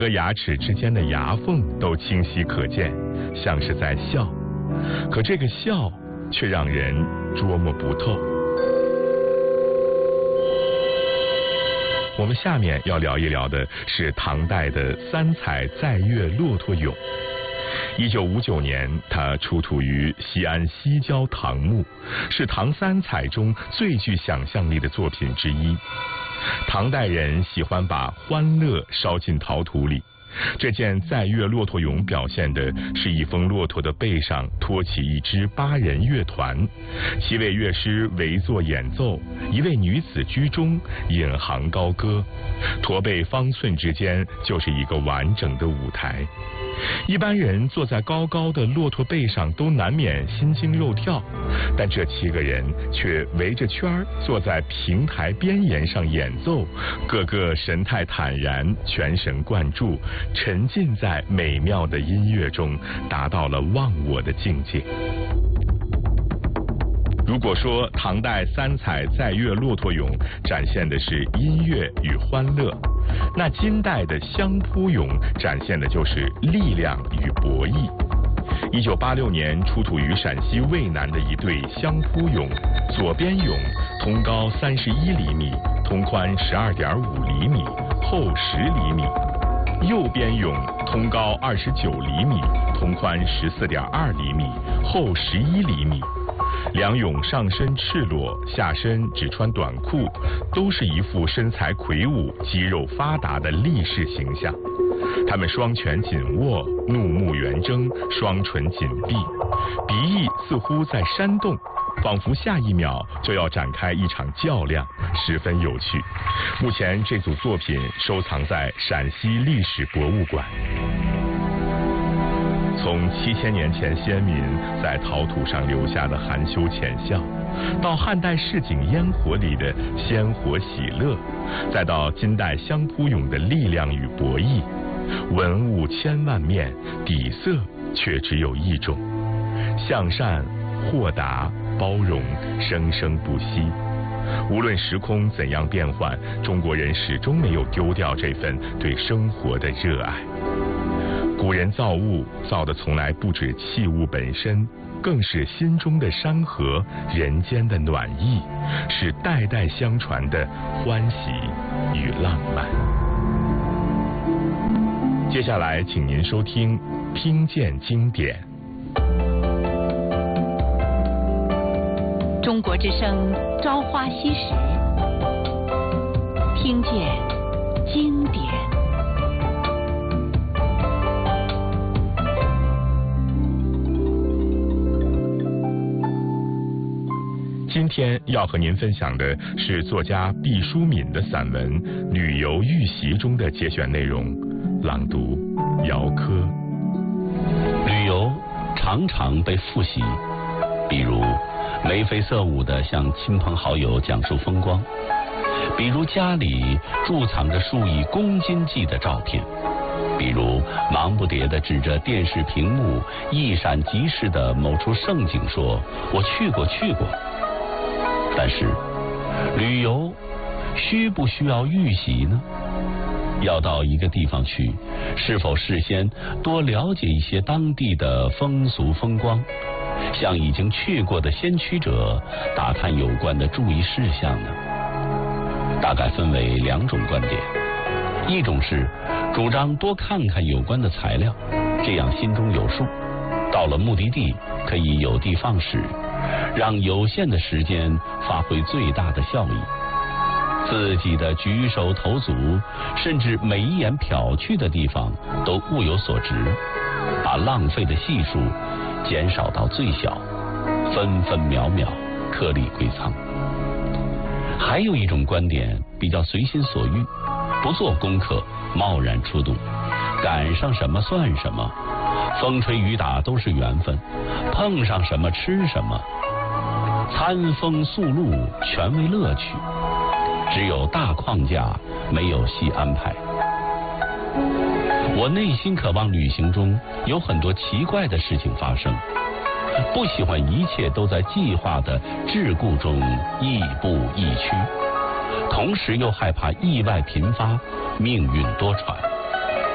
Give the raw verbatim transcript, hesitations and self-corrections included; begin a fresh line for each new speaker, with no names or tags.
和牙齿之间的牙缝都清晰可见，像是在笑，可这个笑却让人捉摸不透。我们下面要聊一聊的是唐代的三彩载月骆驼俑。一九五九年，它出土于西安西郊唐墓，是唐三彩中最具想象力的作品之一。唐代人喜欢把欢乐烧进陶土里，这件载月骆驼俑表现的是一峰骆驼的背上托起一支八人乐团，七位乐师围坐演奏，一位女子居中引吭高歌，驼背方寸之间就是一个完整的舞台。一般人坐在高高的骆驼背上都难免心惊肉跳，但这七个人却围着圈儿坐在平台边沿上演奏，个个神态坦然，全神贯注，沉浸在美妙的音乐中，达到了忘我的境界。如果说唐代三彩载月骆驼俑展现的是音乐与欢乐，那金代的相扑俑展现的就是力量与博弈。一九八六年出土于陕西渭南的一对相扑俑，左边俑通高三十一厘米，通宽十二点五厘米，厚十厘米；右边俑通高二十九厘米，通宽十四点二厘米，厚十一厘米。两俑上身赤裸，下身只穿短裤，都是一副身材魁梧、肌肉发达的力士形象。他们双拳紧握，怒目圆睁，双唇紧闭，鼻翼似乎在扇动，仿佛下一秒就要展开一场较量，十分有趣。目前这组作品收藏在陕西历史博物馆。从七千年前先民在陶土上留下的含羞浅笑，到汉代市井烟火里的鲜活喜乐，再到金代相扑俑的力量与博弈，文物千万面，底色却只有一种：向善、豁达、包容，生生不息。无论时空怎样变换，中国人始终没有丢掉这份对生活的热爱。古人造物造的从来不止器物本身，更是心中的山河，人间的暖意，是代代相传的欢喜与浪漫。接下来请您收听听见经典。
中国之声朝花夕拾，听见经典。
今天要和您分享的是作家毕淑敏的散文《旅游遇袭》中的节选内容，朗读姚科。
旅游常常被复习，比如眉飞色舞地向亲朋好友讲述风光，比如家里贮藏着数以公斤计的照片，比如忙不迭地指着电视屏幕，一闪即逝的某处盛景说：“我去过，去过。”但是，旅游需不需要预习呢？要到一个地方去，是否事先多了解一些当地的风俗风光，向已经去过的先驱者打探有关的注意事项呢？大概分为两种观点，一种是主张多看看有关的材料，这样心中有数，到了目的地可以有的放矢，让有限的时间发挥最大的效益。自己的举手投足，甚至每一眼瞟去的地方都物有所值，把浪费的系数减少到最小，分分秒秒颗粒归仓。还有一种观点比较随心所欲，不做功课，贸然出动，赶上什么算什么，风吹雨打都是缘分，碰上什么吃什么，餐风宿露全为乐趣，只有大框架，没有细安排。我内心渴望旅行中有很多奇怪的事情发生，不喜欢一切都在计划的桎梏中亦步亦趋，同时又害怕意外频发，命运多舛。